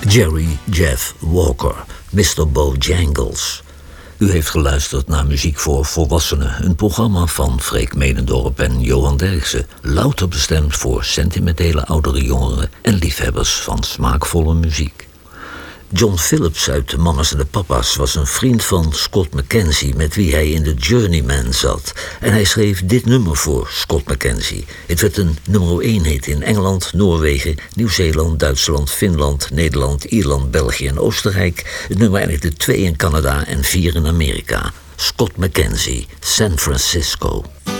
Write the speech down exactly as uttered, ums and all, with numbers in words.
Jerry Jeff Walker, mister Bojangles. U heeft geluisterd naar Muziek voor Volwassenen, een programma van Freek Medendorp en Johan Derksen, louter bestemd voor sentimentele oudere jongeren en liefhebbers van smaakvolle muziek. John Phillips uit de Mama's en de Papa's was een vriend van Scott McKenzie, met wie hij in de Journeyman zat. En hij schreef dit nummer voor Scott McKenzie. Het werd een nummer één hit in Engeland, Noorwegen, Nieuw-Zeeland, Duitsland, Finland, Nederland, Ierland, België en Oostenrijk. Het nummer eindigde twee in Canada en vier in Amerika. Scott McKenzie, San Francisco.